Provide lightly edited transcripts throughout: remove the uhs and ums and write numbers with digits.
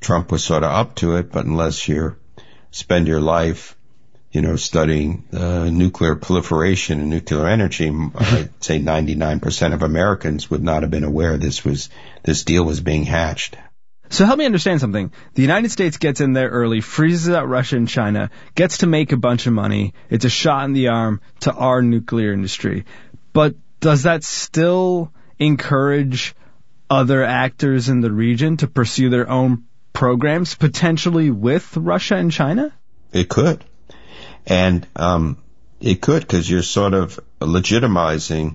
Trump was sort of up to it, but unless you spend your life, studying nuclear proliferation and nuclear energy, I'd say 99% of Americans would not have been aware this deal was being hatched. So help me understand something. The United States gets in there early, freezes out Russia and China, gets to make a bunch of money. It's a shot in the arm to our nuclear industry. But does that still encourage other actors in the region to pursue their own programs, potentially with Russia and China? It could. And it could, because you're sort of legitimizing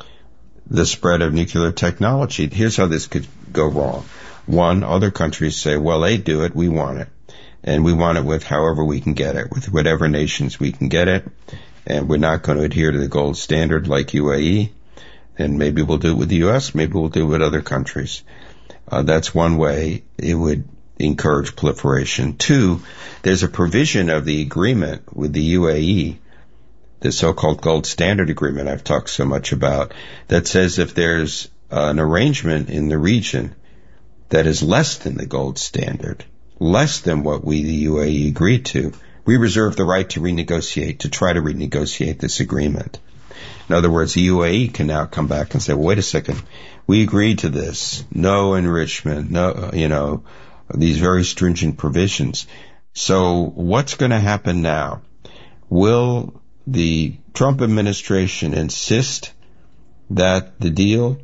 the spread of nuclear technology. Here's how this could go wrong. One, other countries say, well, they do it, we want it. And we want it with however we can get it, with whatever nations we can get it. And we're not going to adhere to the gold standard like UAE. And maybe we'll do it with the U.S., maybe we'll do it with other countries. That's one way it would encourage proliferation. Two, there's a provision of the agreement with the UAE, the so-called gold standard agreement I've talked so much about, that says if there's an arrangement in the region that is less than the gold standard, less than what we, the UAE, agreed to, we reserve the right to try to renegotiate this agreement. In other words, the UAE can now come back and say, well, wait a second, we agreed to this, no enrichment, no, these very stringent provisions. So what's going to happen now? Will the Trump administration insist that the deal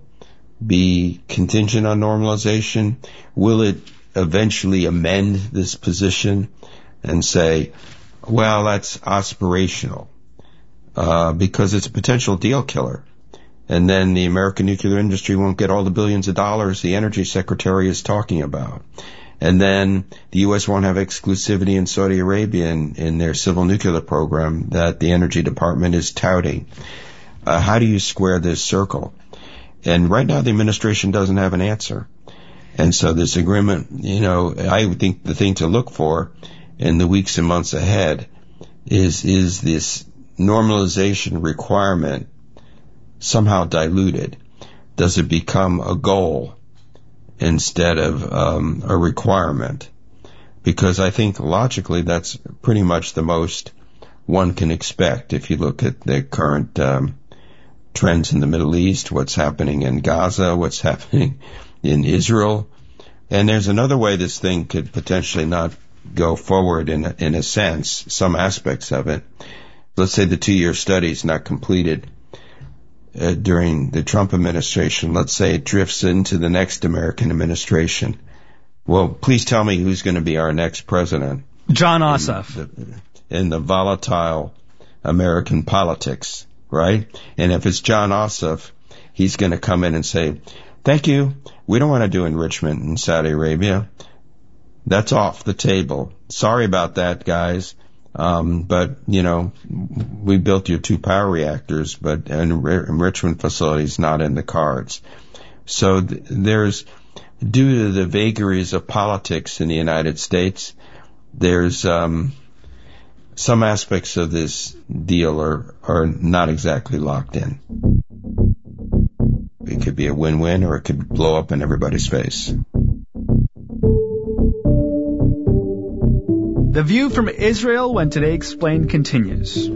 be contingent on normalization? Will it eventually amend this position and say, well, that's aspirational, because it's a potential deal killer? And then the American nuclear industry won't get all the billions of dollars the energy secretary is talking about. And then the U.S. won't have exclusivity in Saudi Arabia in their civil nuclear program that the Energy Department is touting. How do you square this circle? And right now the administration doesn't have an answer. And so this agreement, I would think the thing to look for in the weeks and months ahead is this normalization requirement somehow diluted? Does it become a goal instead of a requirement? Because I think logically that's pretty much the most one can expect if you look at the current trends in the Middle East, what's happening in Gaza, what's happening in Israel. And there's another way this thing could potentially not go forward in a sense, some aspects of it. Let's say the 2-year study is not completed during the Trump administration. Let's say it drifts into the next American administration. Well, please tell me who's going to be our next president. John Ossoff. In the volatile American politics, right? And if it's John Ossoff, he's going to come in and say, thank you, we don't want to do enrichment in Saudi Arabia. That's off the table. Sorry about that, guys. But, we built your 2 power reactors, but an enrichment facility is not in the cards. So there's, due to the vagaries of politics in the United States, there's some aspects of this deal are not exactly locked in. It could be a win-win, or it could blow up in everybody's face. The View from Israel, When Today Explained, continues.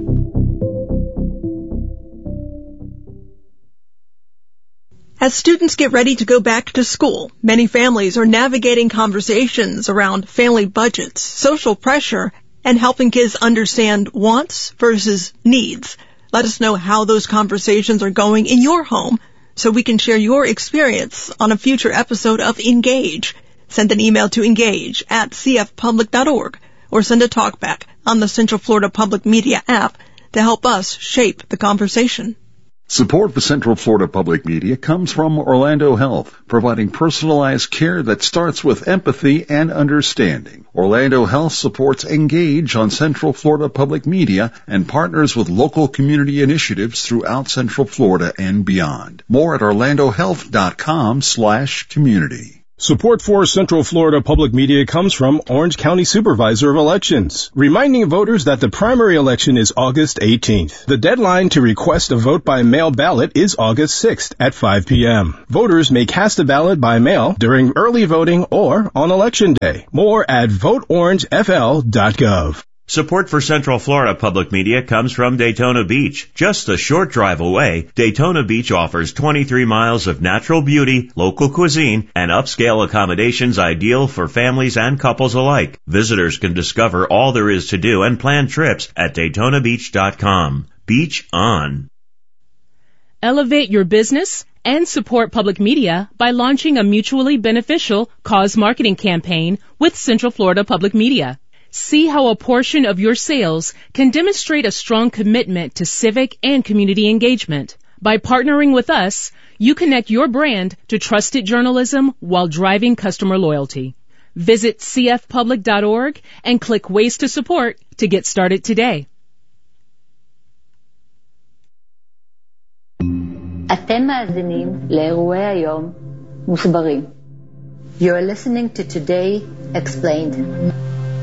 As students get ready to go back to school, many families are navigating conversations around family budgets, social pressure, and helping kids understand wants versus needs. Let us know how those conversations are going in your home so we can share your experience on a future episode of Engage. Send an email to engage@cfpublic.org or send a talkback on the Central Florida Public Media app to help us shape the conversation. Support for Central Florida Public Media comes from Orlando Health, providing personalized care that starts with empathy and understanding. Orlando Health supports Engage on Central Florida Public Media and partners with local community initiatives throughout Central Florida and beyond. More at orlandohealth.com/community. Support for Central Florida Public Media comes from Orange County Supervisor of Elections, reminding voters that the primary election is August 18th. The deadline to request a vote by mail ballot is August 6th at 5 p.m. Voters may cast a ballot by mail during early voting or on Election Day. More at voteorangefl.gov. Support for Central Florida Public Media comes from Daytona Beach. Just a short drive away, Daytona Beach offers 23 miles of natural beauty, local cuisine, and upscale accommodations ideal for families and couples alike. Visitors can discover all there is to do and plan trips at DaytonaBeach.com. Beach on. Elevate your business and support public media by launching a mutually beneficial cause marketing campaign with Central Florida Public Media. See how a portion of your sales can demonstrate a strong commitment to civic and community engagement. By partnering with us, you connect your brand to trusted journalism while driving customer loyalty. Visit cfpublic.org and click Ways to Support to get started today. אתם מאזינים לאירועי היום מוסברים. You are listening to Today Explained.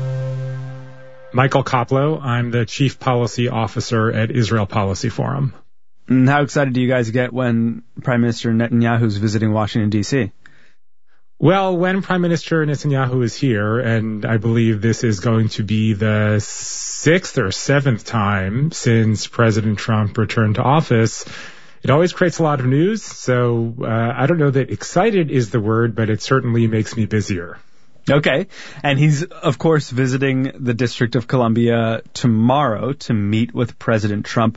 Michael Koplow. I'm the Chief Policy Officer at Israel Policy Forum. And how excited do you guys get when Prime Minister Netanyahu is visiting Washington, D.C.? Well, when Prime Minister Netanyahu is here, and I believe this is going to be the 6th or 7th time since President Trump returned to office, it always creates a lot of news. So I don't know that excited is the word, but it certainly makes me busier. Okay. And he's, of course, visiting the District of Columbia tomorrow to meet with President Trump.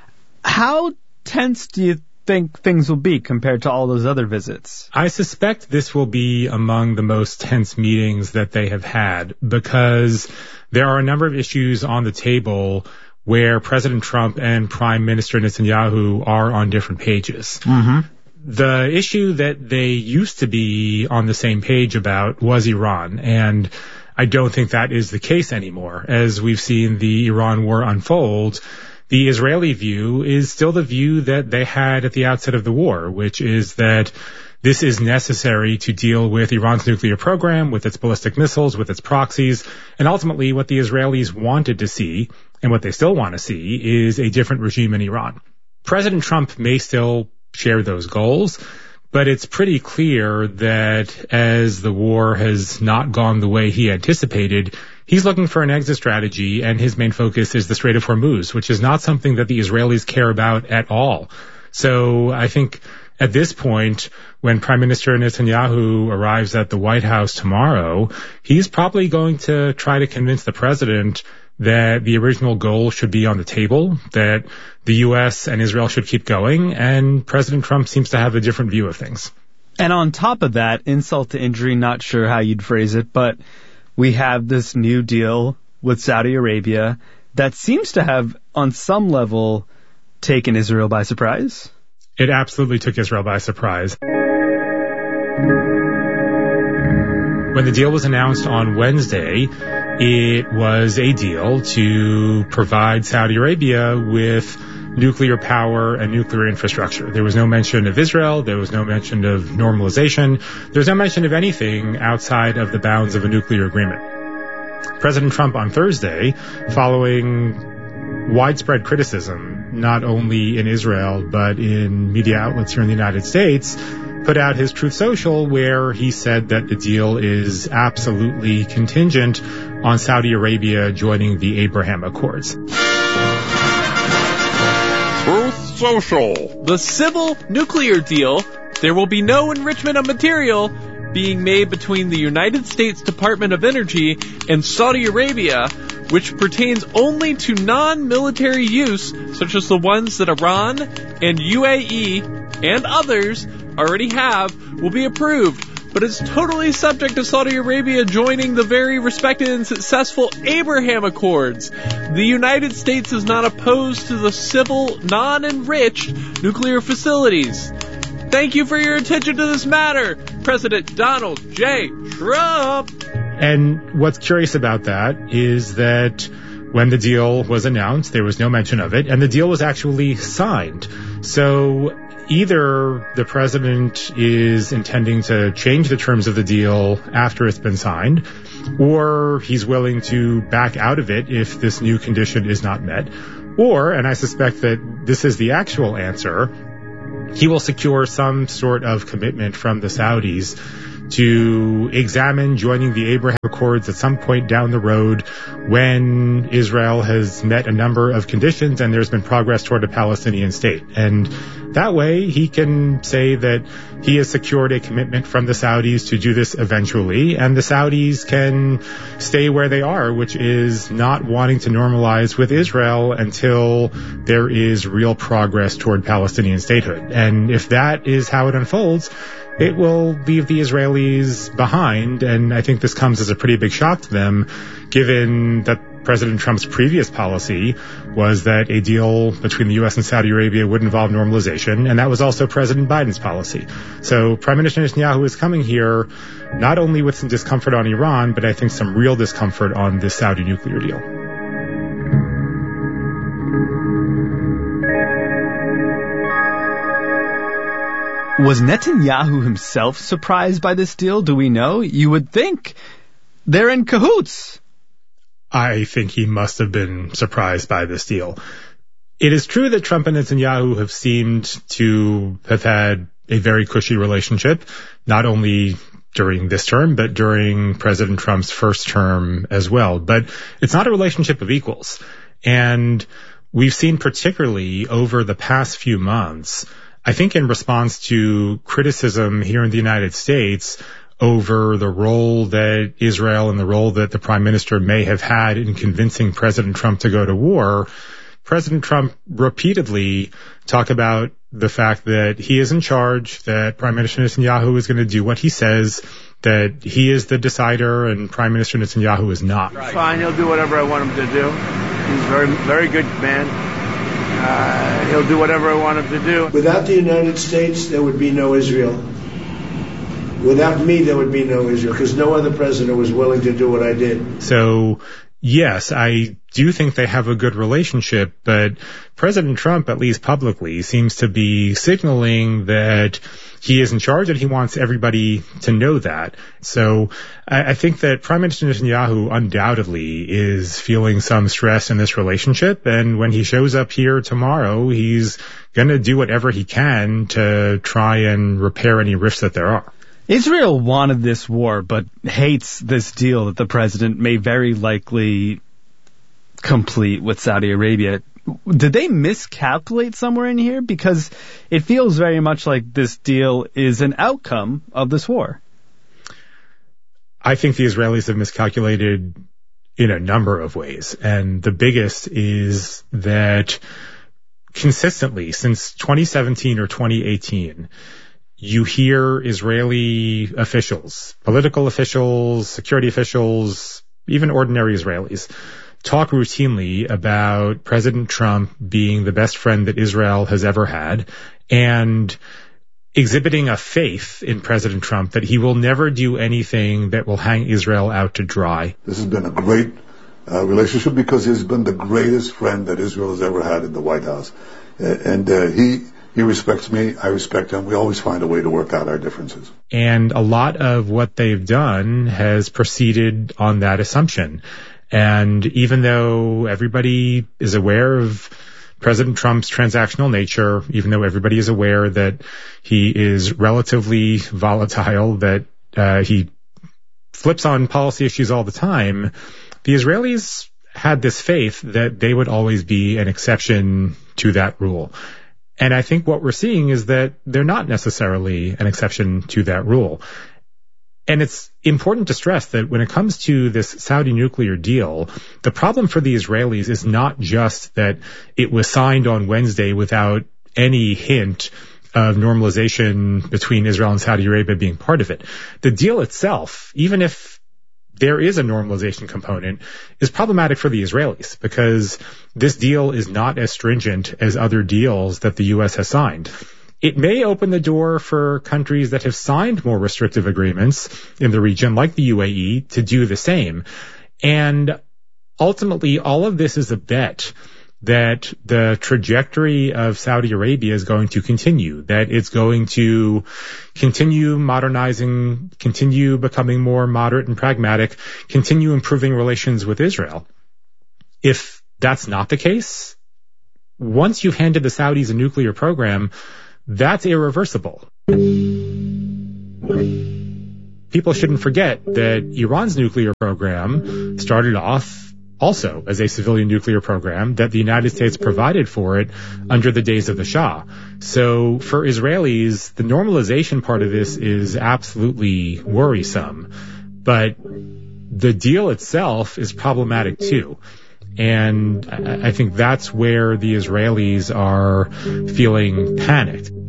How tense do you think things will be compared to all those other visits? I suspect this will be among the most tense meetings that they have had because there are a number of issues on the table where President Trump and Prime Minister Netanyahu are on different pages. Mm-hmm. The issue that they used to be on the same page about was Iran, and I don't think that is the case anymore. As we've seen the Iran war unfold, the Israeli view is still the view that they had at the outset of the war, which is that this is necessary to deal with Iran's nuclear program, with its ballistic missiles, with its proxies, and ultimately what the Israelis wanted to see, and what they still want to see, is a different regime in Iran. President Trump may still share those goals, but it's pretty clear that as the war has not gone the way he anticipated, he's looking for an exit strategy, and his main focus is the Strait of Hormuz, which is not something that the Israelis care about at all. So I think at this point, when Prime Minister Netanyahu arrives at the White House tomorrow, he's probably going to try to convince the president that the original goal should be on the table, that the U.S. and Israel should keep going, and President Trump seems to have a different view of things. And on top of that, insult to injury, not sure how you'd phrase it, but we have this new deal with Saudi Arabia that seems to have, on some level, taken Israel by surprise. It absolutely took Israel by surprise. When the deal was announced on Wednesday, it was a deal to provide Saudi Arabia with nuclear power and nuclear infrastructure. There was no mention of Israel. There was no mention of normalization. There was no mention of anything outside of the bounds of a nuclear agreement. President Trump on Thursday, following widespread criticism, not only in Israel, but in media outlets here in the United States, put out his Truth Social, where he said that the deal is absolutely contingent on Saudi Arabia joining the Abraham Accords. Truth Social. The civil nuclear deal, there will be no enrichment of material being made between the United States Department of Energy and Saudi Arabia, which pertains only to non-military use, such as the ones that Iran and UAE and others already have, will be approved, but it's totally subject to Saudi Arabia joining the very respected and successful Abraham Accords. The United States is not opposed to the civil, non-enriched nuclear facilities. Thank you for your attention to this matter, President Donald J. Trump. And what's curious about that is that when the deal was announced, there was no mention of it, and the deal was actually signed. So either the president is intending to change the terms of the deal after it's been signed, or he's willing to back out of it if this new condition is not met, or, and I suspect that this is the actual answer, he will secure some sort of commitment from the Saudis to examine joining the Abraham Accords at some point down the road when Israel has met a number of conditions and there's been progress toward a Palestinian state. And that way he can say that he has secured a commitment from the Saudis to do this eventually, and the Saudis can stay where they are, which is not wanting to normalize with Israel until there is real progress toward Palestinian statehood. And if that is how it unfolds, it will leave the Israelis behind, and I think this comes as a pretty big shock to them, given that President Trump's previous policy was that a deal between the U.S. and Saudi Arabia would involve normalization, and that was also President Biden's policy. So Prime Minister Netanyahu is coming here not only with some discomfort on Iran, but I think some real discomfort on this Saudi nuclear deal. Was Netanyahu himself surprised by this deal? Do we know? You would think they're in cahoots. I think he must have been surprised by this deal. It is true that Trump and Netanyahu have seemed to have had a very cushy relationship, not only during this term, but during President Trump's first term as well. But it's not a relationship of equals. And we've seen particularly over the past few months, I think in response to criticism here in the United States over the role that Israel and the role that the prime minister may have had in convincing President Trump to go to war, President Trump repeatedly talked about the fact that he is in charge, that Prime Minister Netanyahu is going to do what he says, that he is the decider and Prime Minister Netanyahu is not. Fine, he'll do whatever I want him to do. He's a very, very good man. He'll do whatever I want him to do. Without the United States, there would be no Israel. Without me, there would be no Israel, because no other president was willing to do what I did. So, yes, I do think they have a good relationship, but President Trump, at least publicly, seems to be signaling that he is in charge and he wants everybody to know that. So I think that Prime Minister Netanyahu undoubtedly is feeling some stress in this relationship. And when he shows up here tomorrow, he's going to do whatever he can to try and repair any rifts that there are. Israel wanted this war, but hates this deal that the president may very likely complete with Saudi Arabia. Did they miscalculate somewhere in here? Because it feels very much like this deal is an outcome of this war. I think the Israelis have miscalculated in a number of ways. And the biggest is that consistently since 2017 or 2018, you hear Israeli officials, political officials, security officials, even ordinary Israelis, talk routinely about President Trump being the best friend that Israel has ever had and exhibiting a faith in President Trump that he will never do anything that will hang Israel out to dry. This has been a great relationship because he's been the greatest friend that Israel has ever had in the White House. And he respects me, I respect him. We always find a way to work out our differences. And a lot of what they've done has proceeded on that assumption. And even though everybody is aware of President Trump's transactional nature, even though everybody is aware that he is relatively volatile, that he flips on policy issues all the time, the Israelis had this faith that they would always be an exception to that rule. And I think what we're seeing is that they're not necessarily an exception to that rule. And it's important to stress that when it comes to this Saudi nuclear deal, the problem for the Israelis is not just that it was signed on Wednesday without any hint of normalization between Israel and Saudi Arabia being part of it. The deal itself, even if there is a normalization component, is problematic for the Israelis because this deal is not as stringent as other deals that the U.S. has signed. It may open the door for countries that have signed more restrictive agreements in the region, like the UAE, to do the same. And ultimately, all of this is a bet that the trajectory of Saudi Arabia is going to continue, that it's going to continue modernizing, continue becoming more moderate and pragmatic, continue improving relations with Israel. If that's not the case, once you've handed the Saudis a nuclear program, that's irreversible. People shouldn't forget that Iran's nuclear program started off also as a civilian nuclear program, that the United States provided for it under the days of the Shah. So for Israelis, the normalization part of this is absolutely worrisome. But the deal itself is problematic too. And I think that's where the Israelis are feeling panicked.